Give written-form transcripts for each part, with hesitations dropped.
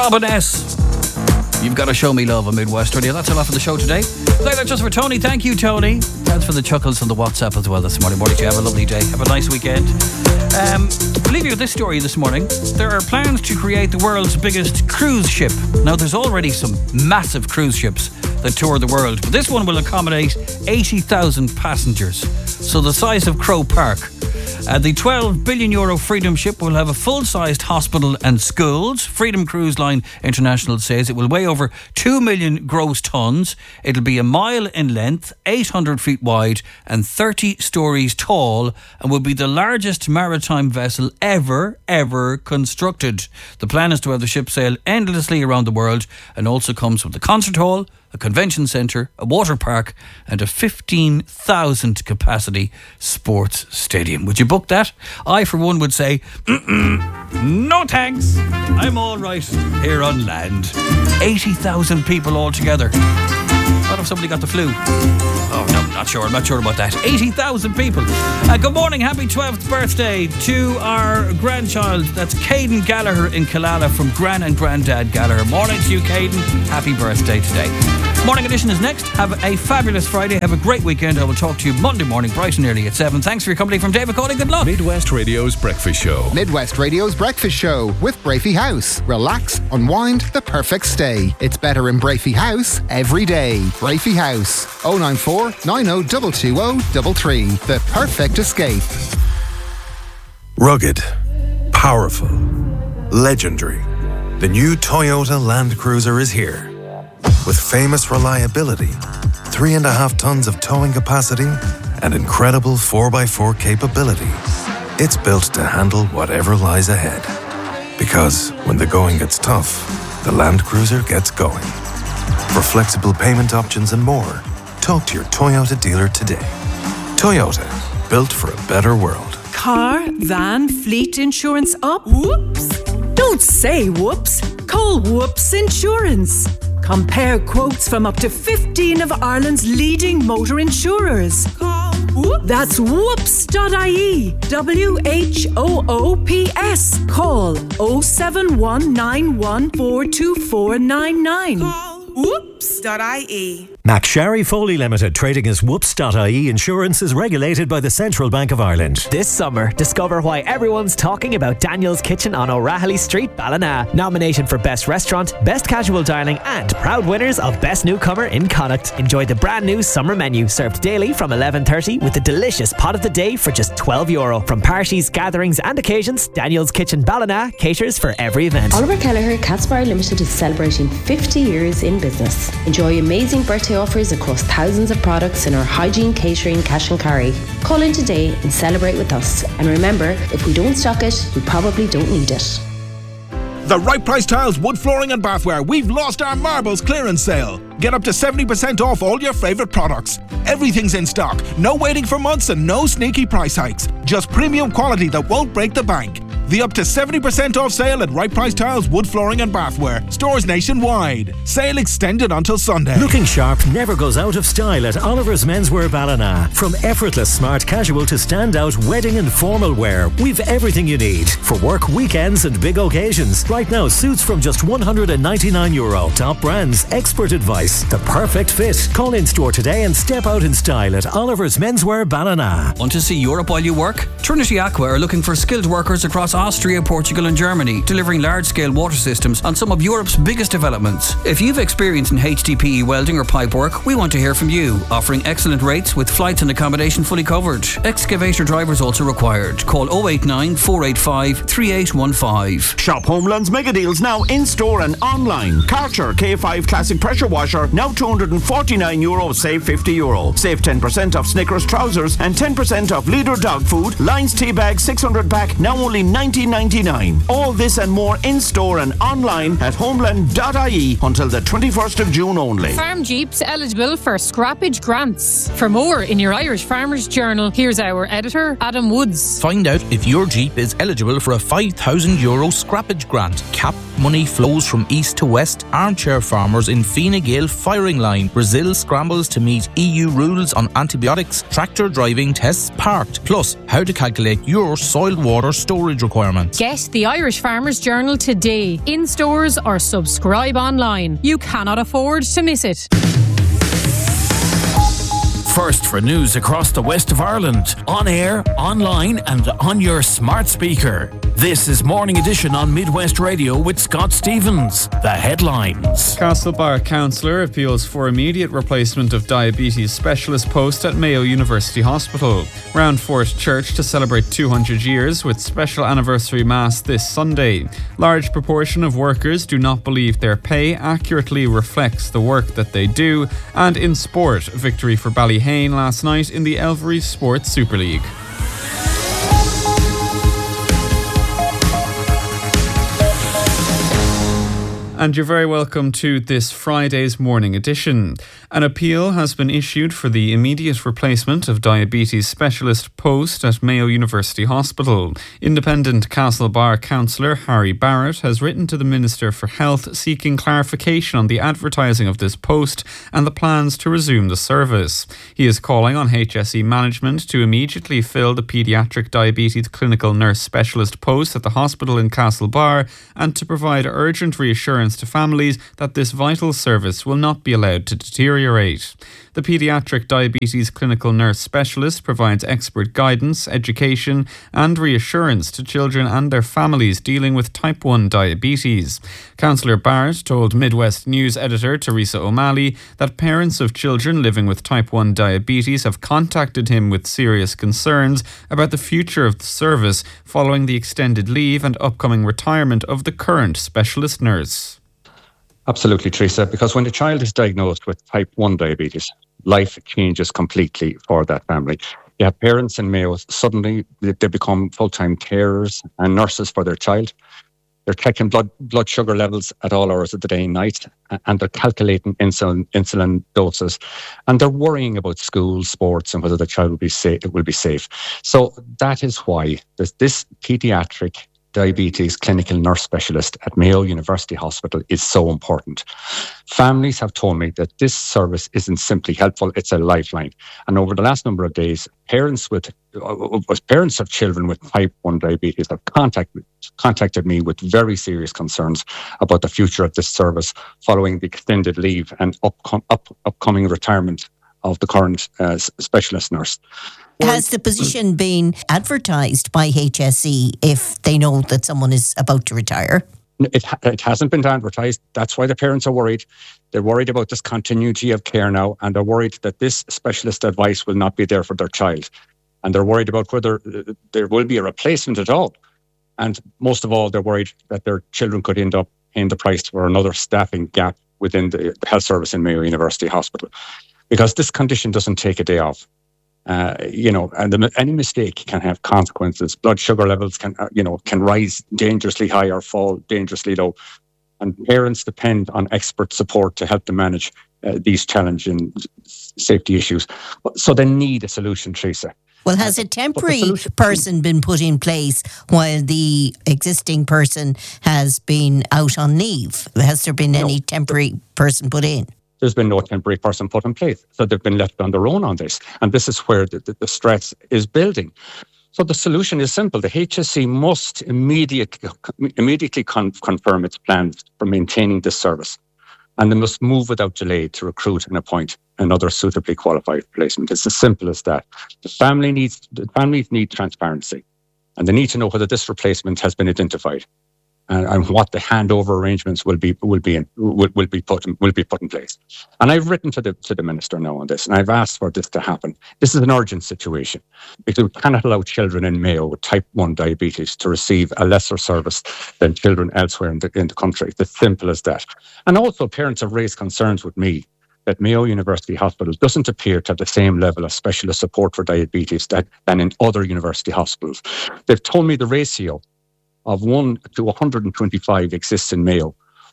Robin S. You've got to show me love on Midwest Radio. That's a lot for the show today. Play that just for Tony. Thank you, Tony. Thanks for the chuckles on the WhatsApp as well this morning. Morning to you. Have a lovely day. Have a nice weekend. I'll leave you with this story this morning. There are plans to create the world's biggest cruise ship. Now, there's already some massive cruise ships that tour the world, but this one will accommodate 80,000 passengers. So the size of Crow Park. The €12 billion Freedom ship will have a full-sized hospital and schools. Freedom Cruise Line International says it will weigh over 2 million gross tonnes. It'll be a mile in length, 800 feet wide and 30 stories tall, and will be the largest maritime vessel ever constructed. The plan is to have the ship sail endlessly around the world, and also comes with a concert hall, a convention centre, a water park and a 15,000 capacity sports stadium. Would you book that? I, for one, would say, no thanks. I'm all right here on land. 80,000 people altogether. What if somebody got the flu? Oh, no, I'm not sure about that. 80,000 people. Good morning, happy 12th birthday to our grandchild. That's Caden Gallagher in Killala from Gran and Grandad Gallagher. Morning to you, Caden. Happy birthday today. Morning edition is next. Have a fabulous Friday. Have a great weekend. I will talk to you Monday morning, bright and early at 7. Thanks for your company from David Cawley. Good luck. Midwest Radio's Breakfast Show. Midwest Radio's Breakfast Show with Brafey House. Relax, unwind, the perfect stay. It's better in Brafey House every day. Brafey House. 094 90 The perfect escape. Rugged, powerful, legendary. The new Toyota Land Cruiser is here. With famous reliability, 3.5 tons of towing capacity, and incredible 4x4 capability. It's built to handle whatever lies ahead. Because when the going gets tough, the Land Cruiser gets going. For flexible payment options and more, talk to your Toyota dealer today. Toyota, built for a better world. Car, van, fleet insurance up? Whoops! Don't say whoops. Call Whoops Insurance. Compare quotes from up to 15 of Ireland's leading motor insurers. Call Whoops. That's whoops.ie. WHOOPS. Call 07191422499. Call whoops.ie. McSharry Foley Limited, trading as Whoops.ie Insurance, is regulated by the Central Bank of Ireland. This summer, discover why everyone's talking about Daniel's Kitchen on O'Rahilly Street, Ballina. Nominated for Best Restaurant, Best Casual Dining and proud winners of Best Newcomer in Connacht. Enjoy the brand new summer menu, served daily from 11:30 with the delicious pot of the day for just €12. From parties, gatherings and occasions, Daniel's Kitchen Ballina caters for every event. Oliver Kelleher Catsbar Limited is celebrating 50 years in business. Enjoy amazing birthday offers across thousands of products in our hygiene, catering, cash and carry. Call in today and celebrate with us. And remember, if we don't stock it, we probably don't need it. The Right Price Tiles, wood flooring and bathware. We've lost our marbles clearance sale. Get up to 70% off all your favourite products. Everything's in stock. No waiting for months and no sneaky price hikes. Just premium quality that won't break the bank. The up to 70% off sale at Right Price Tiles, wood flooring and bathware. Stores nationwide. Sale extended until Sunday. Looking sharp never goes out of style at Oliver's Menswear Ballina. From effortless smart casual to standout wedding and formal wear, we've everything you need for work, weekends and big occasions. Right now, suits from just €199. Top brands, expert advice, the perfect fit. Call in store today and step out in style at Oliver's Menswear Ballina. Want to see Europe while you work? Trinity Aqua are looking for skilled workers across Austria, Portugal and Germany, delivering large-scale water systems on some of Europe's biggest developments. If you've experience in HDPE welding or pipe work, we want to hear from you. Offering excellent rates with flights and accommodation fully covered. Excavator drivers also required. Call 089 485 3815. Shop Homeland's mega deals now in-store and online. Karcher K5 Classic Pressure Washer, now €249, save €50. Save 10% off Snickers trousers and 10% off Leader dog food. Lions tea bag 600 pack, now only $19.99. All this and more in-store and online at homeland.ie until the 21st of June only. Farm Jeeps eligible for scrappage grants. For more in your Irish Farmers Journal, here's our editor, Adam Woods. Find out if your Jeep is eligible for a €5,000 scrappage grant. Cap money flows from east to west, armchair farmers in Fine Gael firing line. Brazil scrambles to meet EU rules on antibiotics. Tractor driving tests parked. Plus, how to calculate your soil water storage requirements. Get the Irish Farmers Journal today, in stores or subscribe online. You cannot afford to miss it. First for news across the west of Ireland. On air, online and on your smart speaker. This is Morning Edition on Midwest Radio with Scott Stevens. The headlines. Castlebar councillor appeals for immediate replacement of diabetes specialist post at Mayo University Hospital. Roundfort Church to celebrate 200 years with special anniversary mass this Sunday. Large proportion of workers do not believe their pay accurately reflects the work that they do. And in sport, victory for Ballyhane last night in the Elvery Sports Super League. And you're very welcome to this Friday's Morning Edition. An appeal has been issued for the immediate replacement of diabetes specialist post at Mayo University Hospital. Independent Castlebar councillor Harry Barrett has written to the Minister for Health seeking clarification on the advertising of this post and the plans to resume the service. He is calling on HSE management to immediately fill the paediatric diabetes clinical nurse specialist post at the hospital in Castlebar and to provide urgent reassurance to families that this vital service will not be allowed to deteriorate. The paediatric diabetes clinical nurse specialist provides expert guidance, education and reassurance to children and their families dealing with type 1 diabetes. Councillor Barrett told Midwest News editor Teresa O'Malley that parents of children living with type 1 diabetes have contacted him with serious concerns about the future of the service following the extended leave and upcoming retirement of the current specialist nurse. Absolutely, Teresa, because when the child is diagnosed with type 1 diabetes, life changes completely for that family. You have parents in Mayo, suddenly they become full-time carers and nurses for their child. They're checking blood sugar levels at all hours of the day and night, and they're calculating insulin doses, and they're worrying about school, sports, and whether the child will be safe. So that is why this paediatric diabetes clinical nurse specialist at Mayo University Hospital is so important. Families have told me that this service isn't simply helpful, it's a lifeline. And over the last number of days, parents of children with type 1 diabetes have contacted me with very serious concerns about the future of this service following the extended leave and upcoming retirement of the current specialist nurse. Has the position been advertised by HSE if they know that someone is about to retire? It hasn't been advertised. That's why the parents are worried. They're worried about this continuity of care now, and they're worried that this specialist advice will not be there for their child. And they're worried about whether there will be a replacement at all. And most of all, they're worried that their children could end up paying the price for another staffing gap within the health service in Mayo University Hospital. Because this condition doesn't take a day off. Any mistake can have consequences. Blood sugar levels can rise dangerously high or fall dangerously low. And parents depend on expert support to help them manage these challenging safety issues. So they need a solution, Teresa. Well, has a temporary person been put in place while the existing person has been out on leave? Has there been any temporary person put in? There's been no temporary person put in place. So they've been left on their own on this. And this is where the stress is building. So the solution is simple. The HSE must immediately confirm its plans for maintaining this service. And they must move without delay to recruit and appoint another suitably qualified replacement. It's as simple as that. The families need transparency. And they need to know whether this replacement has been identified. And what the handover arrangements will be put in place. And I've written to the minister now on this, and I've asked for this to happen. This is an urgent situation because we cannot allow children in Mayo with type 1 diabetes to receive a lesser service than children elsewhere in the country. It's as simple as that. And also, parents have raised concerns with me that Mayo University Hospital doesn't appear to have the same level of specialist support for diabetes than in other university hospitals. They've told me the ratio of 1 to 125 exists in Mayo,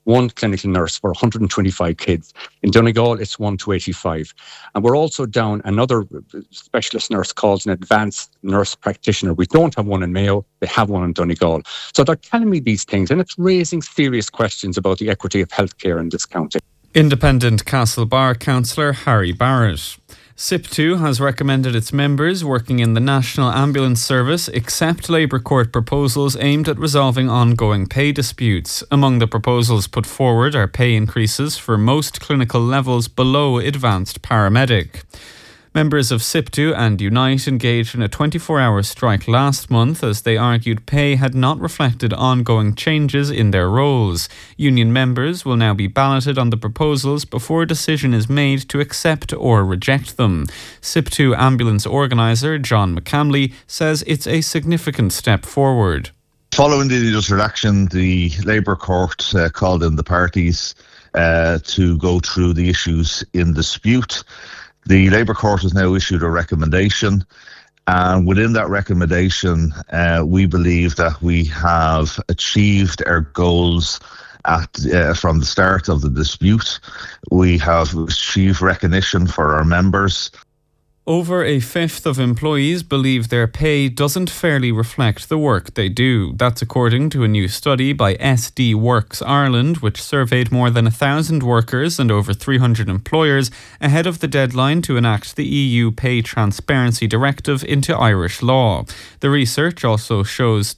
one clinical nurse for 125 kids. In Donegal, it's 1 to 85. And we're also down another specialist nurse called an advanced nurse practitioner. We don't have one in Mayo, they have one in Donegal. So they're telling me these things, and it's raising serious questions about the equity of healthcare in this county. Independent Castlebar councillor Harry Barrett. SIP2 has recommended its members working in the National Ambulance Service accept Labour Court proposals aimed at resolving ongoing pay disputes. Among the proposals put forward are pay increases for most clinical levels below advanced paramedic. Members of SIP2 and Unite engaged in a 24-hour strike last month as they argued pay had not reflected ongoing changes in their roles. Union members will now be balloted on the proposals before a decision is made to accept or reject them. SIP2 ambulance organiser John McCamley says it's a significant step forward. Following the industrial action, the Labour Court called in the parties to go through the issues in dispute. The Labour Court has now issued a recommendation, and within that recommendation, we believe that we have achieved our goals from the start of the dispute. We have achieved recognition for our members. Over a fifth of employees believe their pay doesn't fairly reflect the work they do. That's according to a new study by SD Works Ireland, which surveyed more than 1,000 workers and over 300 employers ahead of the deadline to enact the EU Pay Transparency Directive into Irish law. The research also shows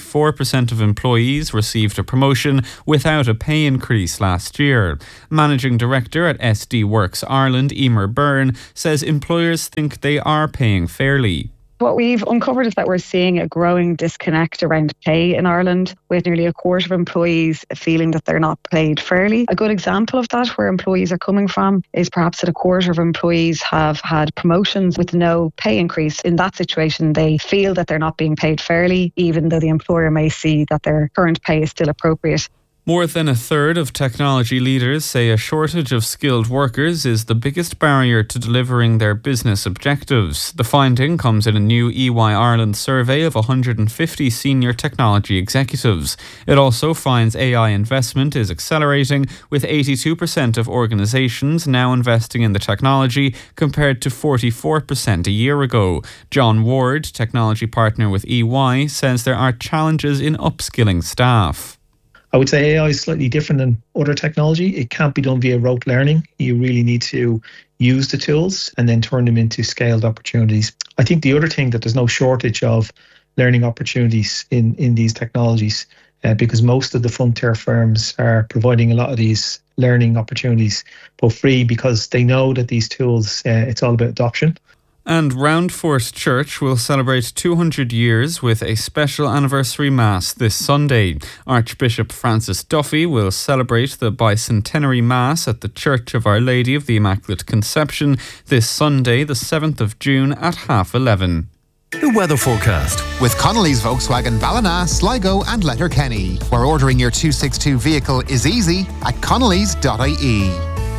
24% of employees received a promotion without a pay increase last year. Managing Director at SD Works Ireland, Emer Byrne, says employers think they are paying fairly. What we've uncovered is that we're seeing a growing disconnect around pay in Ireland, with nearly a quarter of employees feeling that they're not paid fairly. A good example of that, where employees are coming from, is perhaps that a quarter of employees have had promotions with no pay increase. In that situation, they feel that they're not being paid fairly, even though the employer may see that their current pay is still appropriate. More than a third of technology leaders say a shortage of skilled workers is the biggest barrier to delivering their business objectives. The finding comes in a new EY Ireland survey of 150 senior technology executives. It also finds AI investment is accelerating, with 82% of organisations now investing in the technology compared to 44% a year ago. John Ward, technology partner with EY, says there are challenges in upskilling staff. I would say AI is slightly different than other technology. It can't be done via rote learning. You really need to use the tools and then turn them into scaled opportunities. I think the other thing that there's no shortage of learning opportunities in these technologies because most of the frontier firms are providing a lot of these learning opportunities for free because they know that these tools, it's all about adoption. And Roundfort Church will celebrate 200 years with a special anniversary Mass this Sunday. Archbishop Francis Duffy will celebrate the bicentenary Mass at the Church of Our Lady of the Immaculate Conception this Sunday, the 7th of June at 11:30. The weather forecast with Connolly's Volkswagen Ballina, Sligo and Letterkenny, where ordering your 262 vehicle is easy at connolly's.ie.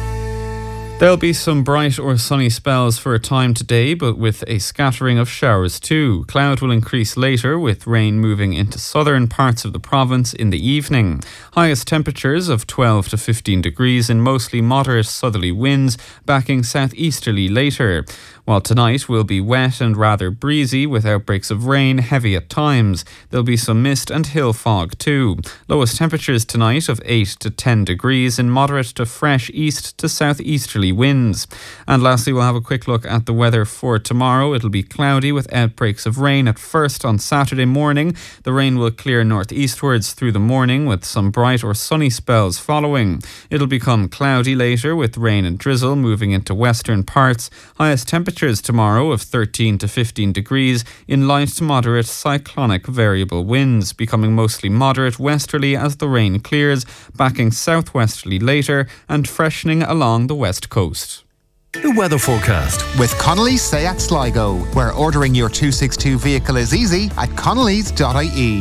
There'll be some bright or sunny spells for a time today, but with a scattering of showers too. Cloud will increase later, with rain moving into southern parts of the province in the evening. Highest temperatures of 12 to 15 degrees and mostly moderate southerly winds, backing southeasterly later. While tonight will be wet and rather breezy with outbreaks of rain, heavy at times. There'll be some mist and hill fog too. Lowest temperatures tonight of 8 to 10 degrees and moderate to fresh east to southeasterly winds. And lastly, we'll have a quick look at the weather for tomorrow. It'll be cloudy with outbreaks of rain at first on Saturday morning. The rain will clear northeastwards through the morning with some bright or sunny spells following. It'll become cloudy later with rain and drizzle moving into western parts. Highest temperatures tomorrow of 13 to 15 degrees in light to moderate cyclonic variable winds, becoming mostly moderate westerly as the rain clears, backing southwesterly later and freshening along the west coast. The weather forecast with Connolly's Seat Sligo, where ordering your 262 vehicle is easy at connolly's.ie.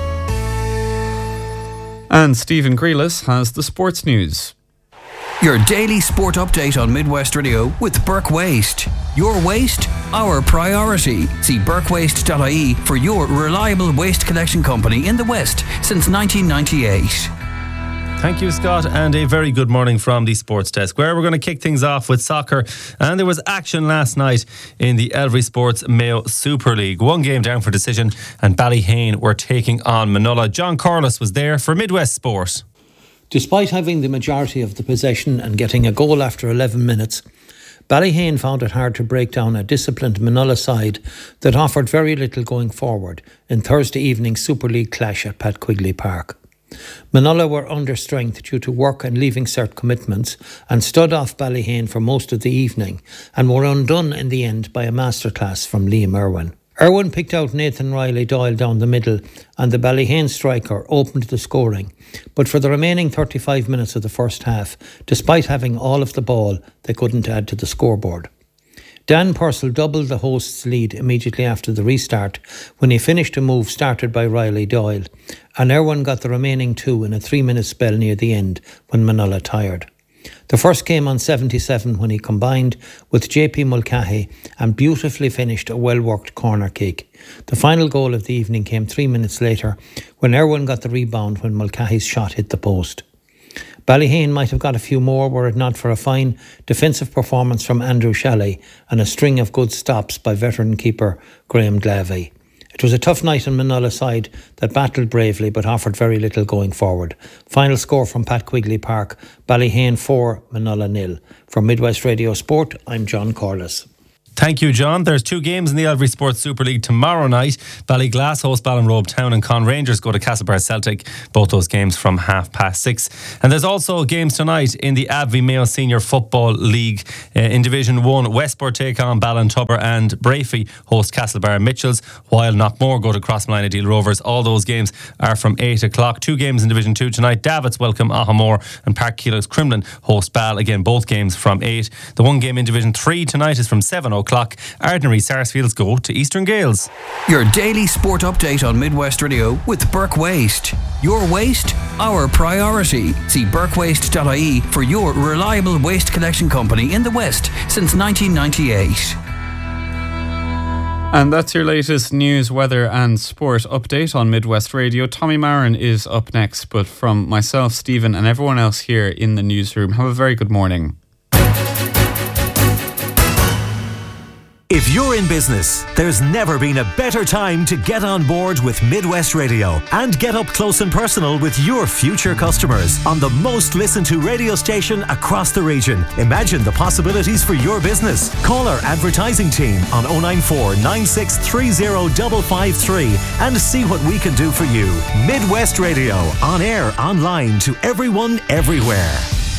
And Stephen Grealis has the sports news. Your daily sport update on Midwest Radio with Burke Waste. Your waste, our priority. See burkewaste.ie for your reliable waste collection company in the West since 1998. Thank you, Scott, and a very good morning from the Sports Desk, where we're going to kick things off with soccer. And there was action last night in the Elvery Sports Mayo Super League. One game down for decision, and Ballyhane were taking on Manola. John Corliss was there for Midwest Sport. Despite having the majority of the possession and getting a goal after 11 minutes, Ballyhane found it hard to break down a disciplined Manola side that offered very little going forward in Thursday evening's Super League clash at Pat Quigley Park. Manola were under strength due to work and leaving cert commitments and stood off Ballyhane for most of the evening and were undone in the end by a masterclass from Liam Irwin. Irwin picked out Nathan Riley Doyle down the middle and the Ballyhane striker opened the scoring. But for the remaining 35 minutes of the first half, despite having all of the ball, they couldn't add to the scoreboard. Dan Purcell doubled the hosts' lead immediately after the restart when he finished a move started by Riley Doyle, and Irwin got the remaining two in a 3-minute spell near the end when Manola tired. The first came on 77 when he combined with JP Mulcahy and beautifully finished a well-worked corner kick. The final goal of the evening came 3 minutes later when Irwin got the rebound when Mulcahy's shot hit the post. Ballyhane might have got a few more were it not for a fine defensive performance from Andrew Shalley and a string of good stops by veteran keeper Graham Glavey. It was a tough night on Manola's side that battled bravely but offered very little going forward. Final score from Pat Quigley Park, Ballyhane 4, Manola 0. From Midwest Radio Sport, I'm John Corliss. Thank you, John. There's two games in the Elvery Sports Super League tomorrow night. Ballyglass host Ballinrobe Town and Con Rangers go to Castlebar Celtic. Both those games from 6:30. And there's also games tonight in the Abbey Mayo Senior Football League. In Division 1, Westport take on Ballintubber and Brafey host Castlebar Mitchells, while Knockmore go to Crossmline Deal Rovers. All those games are from 8 o'clock. Two games in Division 2 tonight. Davits welcome Ahamore and Park Keelock's Crumlin host Ball. Again, both games from 8. The one game in Division 3 tonight is from 7 o'clock. Ardnary Sarsfields go to Eastern Gales. Your daily sport update on Midwest Radio with Burke Waste. Your waste, our priority. See burkewaste.ie for your reliable waste collection company in the West since 1998. And that's your latest news, weather and sport update on Midwest Radio. Tommy Marin is up next, but from myself, Stephen and everyone else here in the newsroom, have a very good morning. If you're in business, there's never been a better time to get on board with Midwest Radio and get up close and personal with your future customers on the most listened to radio station across the region. Imagine the possibilities for your business. Call our advertising team on 094 9630 553 and see what we can do for you. Midwest Radio, on air, online, to everyone, everywhere.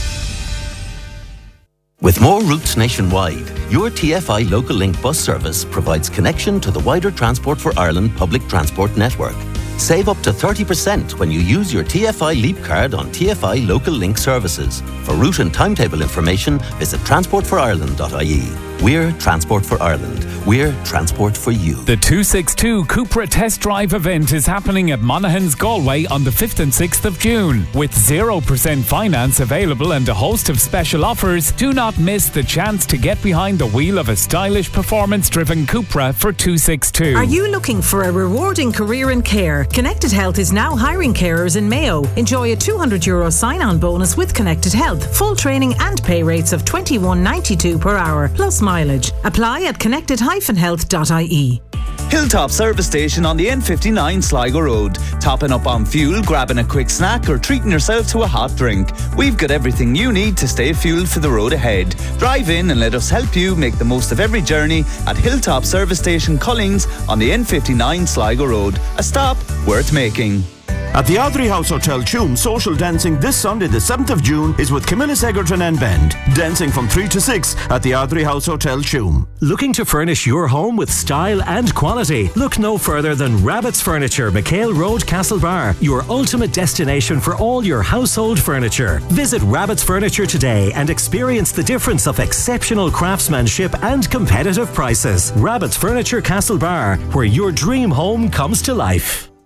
With more routes nationwide, your TFI Local Link bus service provides connection to the wider Transport for Ireland public transport network. Save up to 30% when you use your TFI Leap card on TFI Local Link services. For route and timetable information, visit transportforireland.ie. We're Transport for Ireland. We're Transport for you. The 262 Cupra Test Drive event is happening at Monaghan's Galway on the 5th and 6th of June. With 0% finance available and a host of special offers, do not miss the chance to get behind the wheel of a stylish, performance-driven Cupra for 262. Are you looking for a rewarding career in care? Connected Health is now hiring carers in Mayo. Enjoy a €200 sign-on bonus with Connected Health, full training and pay rates of $21.92 per hour, plus mileage. Apply at connected-health.ie. Hilltop Service Station on the N59 Sligo Road. Topping up on fuel, grabbing a quick snack or treating yourself to a hot drink. We've got everything you need to stay fueled for the road ahead. Drive in and let us help you make the most of every journey at Hilltop Service Station Cullings on the N59 Sligo Road. A stop worth making. At the Audrey House Hotel Tuam, social dancing this Sunday the 7th of June is with Camilla Egerton and Bend. Dancing from 3 to 6 at the Audrey House Hotel Tuam. Looking to furnish your home with style and quality? Look no further than Rabbit's Furniture, McHale Road, Castlebar. Your ultimate destination for all your household furniture. Visit Rabbit's Furniture today and experience the difference of exceptional craftsmanship and competitive prices. Rabbit's Furniture, Castlebar, where your dream home comes to life.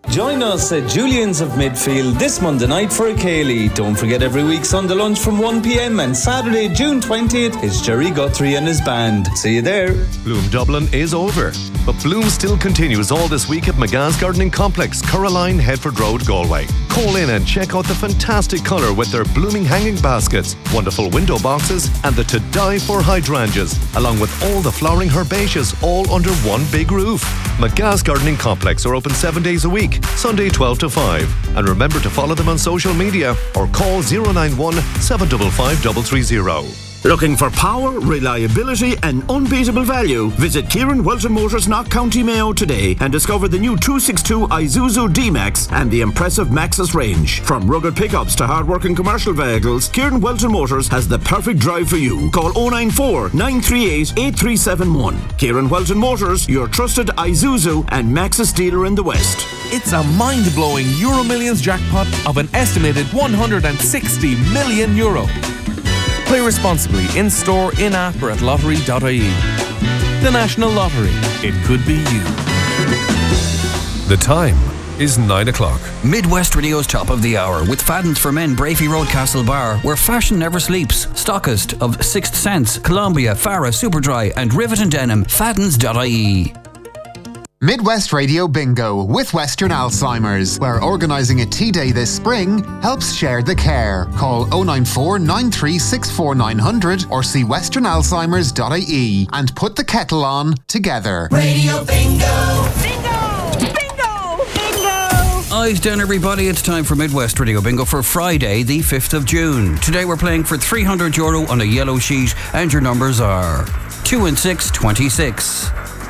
Join us at Julian's of Midfield this Monday night for a Ceilidh. Don't forget every week Sunday lunch from 1 p.m. and Saturday, June 20th is Jerry Guthrie and his band. See you there. Bloom Dublin is over, but Bloom still continues all this week at McGath's Gardening Complex, Curraline, Headford Road, Galway. Call in and check out the fantastic colour with their blooming hanging baskets, wonderful window boxes and the to die for hydrangeas, along with all the flowering herbaceaus all under one big roof. McGath's Gardening Complex are open 7 days a week, Sunday 12 to 5. And remember to follow them on social media or call 091 755 330. Looking for power, reliability and unbeatable value? Visit Kieran Welton Motors, Knock County Mayo today and discover the new 262 Isuzu D-Max and the impressive Maxus range. From rugged pickups to hard-working commercial vehicles, Kieran Welton Motors has the perfect drive for you. Call 094 938 8371. Kieran Welton Motors, your trusted Isuzu and Maxus dealer in the West. It's a mind-blowing Euro Millions jackpot of an estimated €160 million. Play responsibly in store, in-app or at lottery.ie. The National Lottery. It could be you. The time is 9 o'clock. Midwest Radio's top of the hour with Fadden's for Men, Brafey Road, Castle Bar, where fashion never sleeps. Stockist of Sixth Sense, Columbia, Farah, Superdry and Rivet and Denim. Faddens.ie. Midwest Radio Bingo with Western Alzheimer's, where organising a tea day this spring helps share the care. Call 094 9364 900 or see westernalzheimers.ie and put the kettle on together. Radio Bingo! Bingo! Bingo! Bingo! Eyes down, everybody. It's time for Midwest Radio Bingo for Friday, the 5th of June. Today we're playing for €300 on a yellow sheet, and your numbers are 2 and 6, 26.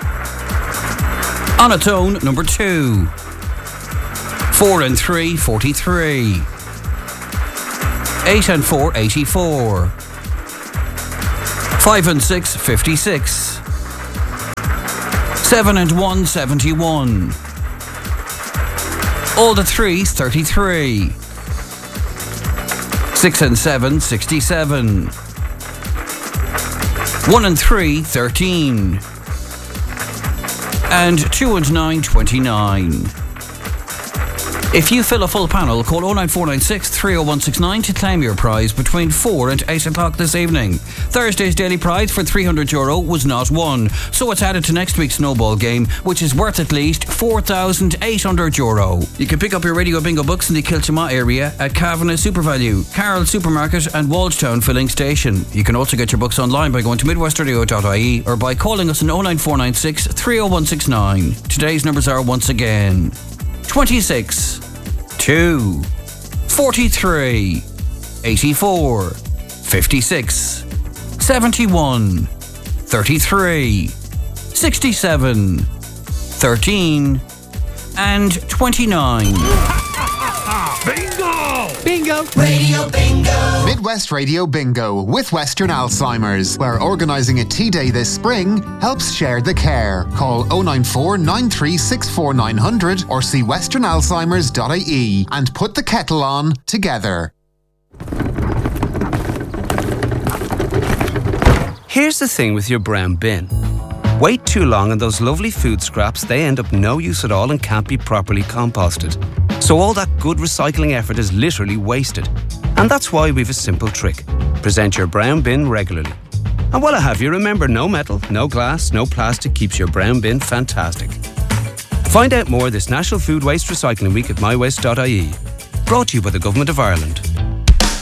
On its own, number 2. 4 and 3, 43. 8 and 4, 84. 5 and 6, 56. 7 and 1, 71. All the 3s, 33. 6 and 7, 67. 1 and 3, 13. And 2 and 9, 29. If you fill a full panel, call 09496 30169 to claim your prize between 4 and 8 o'clock this evening. Thursday's daily prize for €300 was not won, so it's added to next week's snowball game, which is worth at least €4,800. You can pick up your Radio Bingo books in the Kiltimagh area at Kavanagh SuperValue, Carroll Supermarket and Walshtown Filling Station. You can also get your books online by going to midwestradio.ie or by calling us on 09496 30169. Today's numbers are once again 26, 2, 43, 84, 56, 71, 33, 67, 13, and 29. Bingo! Bingo! Radio Bingo! Midwest Radio Bingo with Western Alzheimer's, where organising a tea day this spring helps share the care. Call 094 9364 900 or see westernalzheimers.ie and put the kettle on together. Here's the thing with your brown bin. Wait too long and those lovely food scraps, they end up no use at all and can't be properly composted. So all that good recycling effort is literally wasted. And that's why we've a simple trick. Present your brown bin regularly. And while I have you, remember, no metal, no glass, no plastic keeps your brown bin fantastic. Find out more this National Food Waste Recycling Week at mywaste.ie. Brought to you by the Government of Ireland.